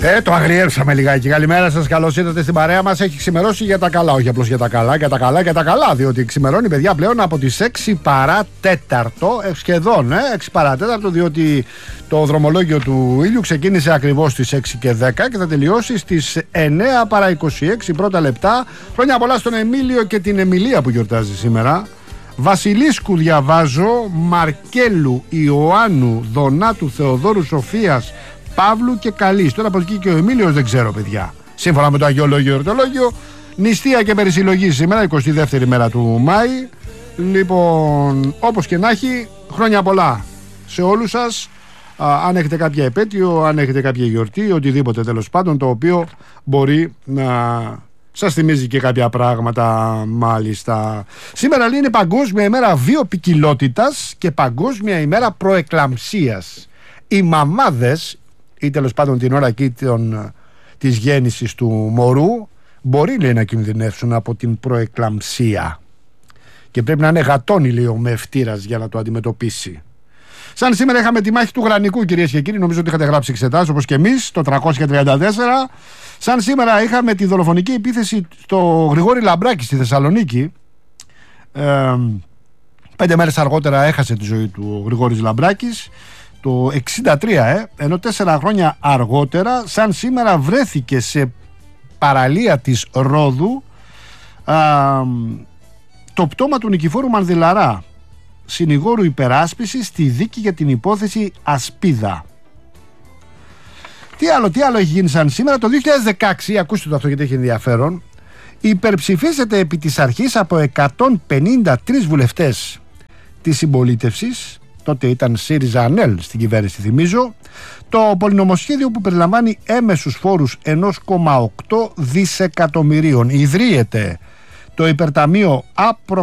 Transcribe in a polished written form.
Το αγριέψαμε λιγάκι. Καλημέρα σας, καλώς ήρθατε στην παρέα μας. Έχει ξημερώσει για τα καλά, όχι απλώς για τα καλά, για τα καλά, διότι ξημερώνει, παιδιά, πλέον από τις 6 παράτεταρτο, σχεδόν 6 παράτεταρτο, διότι το δρομολόγιο του ήλιου ξεκίνησε ακριβώς στις 6 και 10 και θα τελειώσει στις 9 παρά 26 πρώτα λεπτά. Χρόνια πολλά στον Εμίλιο και την Εμιλία που γιορτάζει σήμερα. Βασιλίσκου διαβάζω, Μαρκέλου, Ιωάννου, Δονάτου, Θεοδόρου, Σοφίας, Παύλου και Καλής. Τώρα από εκεί και ο Εμίλιος δεν ξέρω, παιδιά. Σύμφωνα με το αγιολόγιο εορτολόγιο, νηστεία και περισυλλογή σήμερα, 22η μέρα του Μάη. Λοιπόν, όπως και να έχει, χρόνια πολλά σε όλους σας. Αν έχετε κάποια επέτειο, αν έχετε κάποια γιορτή, οτιδήποτε τέλος πάντων, το οποίο μπορεί να σας θυμίζει και κάποια πράγματα, μάλιστα. Σήμερα είναι Παγκόσμια ημέρα βιοποικιλότητας και Παγκόσμια ημέρα προεκλαμψίας. Οι μαμάδες, ή τέλος πάντων την ώρα εκεί της γέννησης του μωρού, μπορεί, λέει, να κινδυνεύσουν από την προεκλαμψία και πρέπει να είναι γατόνι, λέει, ο μευτήρας για να το αντιμετωπίσει. Σαν σήμερα είχαμε τη μάχη του Γρανικού, κυρίες και κύριοι, νομίζω ότι είχατε γράψει εξετάσεις όπως και εμείς, το 334. Σαν σήμερα είχαμε τη δολοφονική επίθεση στο Γρηγόρη Λαμπράκη στη Θεσσαλονίκη. 5 μέρες αργότερα έχασε τη ζωή του ο Γρηγόρης Λαμπράκης, το 63, ενώ 4 χρόνια αργότερα, σαν σήμερα, βρέθηκε σε παραλία της Ρόδου το πτώμα του Νικηφόρου Μανδυλαρά, συνηγόρου υπεράσπισης στη δίκη για την υπόθεση Ασπίδα. Τι άλλο έχει γίνει σαν σήμερα? Το 2016, ακούστε το αυτό γιατί έχει ενδιαφέρον, υπερψηφίσετε επί της αρχής από 153 βουλευτές της συμπολίτευσης, τότε ήταν ΣΥΡΙΖΑ ΑΝΕΛ στην κυβέρνηση, θυμίζω, το πολυνομοσχέδιο που περιλαμβάνει έμεσους φόρους 1,8 δισεκατομμυρίων. Ιδρύεται το υπερταμείο